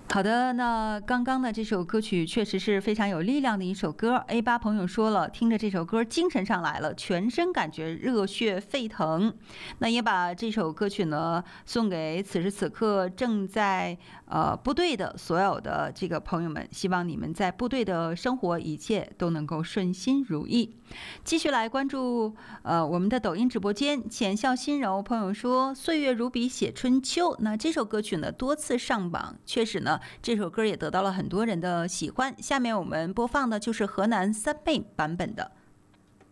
好的，那刚刚的这首歌曲确实是非常有力量的一首歌。A8朋友说了，听着这首歌精神上来了，全身感觉热血沸腾。那也把这首歌曲呢送给此时此刻正在部队的所有的这个朋友们，希望你们在部队的生活一切都能够顺心如意。继续来关注我们的抖音直播间，浅笑心柔朋友说岁月如笔写春秋。那这首歌曲呢多次上榜，确实呢这首歌也得到了很多人的喜欢。下面我们播放的就是河南三妹版本的